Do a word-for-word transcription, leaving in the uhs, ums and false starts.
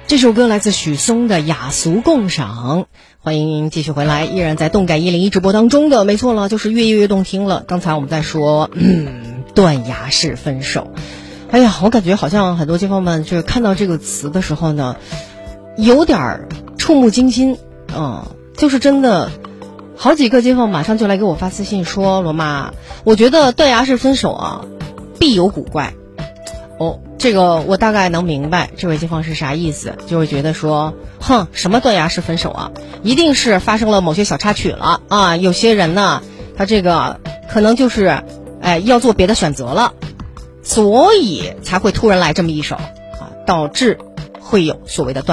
这首歌来自许嵩的《雅俗共赏》，欢迎继续回来，依然在动感一零一直播当中的，没错了，就是越夜越动听了。刚才我们在说，嗯，断崖式分手。哎呀，我感觉好像很多街坊们就是看到这个词的时候呢，有点触目惊心，嗯，就是真的，好几个街坊马上就来给我发私信说，罗妈，我觉得断崖式分手啊，必有古怪。哦，这个我大概能明白这位街坊是啥意思，就会觉得说，哼，什么断崖式分手啊，一定是发生了某些小插曲了啊，有些人呢，他这个可能就是，哎，要做别的选择了，所以才会突然来这么一首啊，导致会有所谓的断。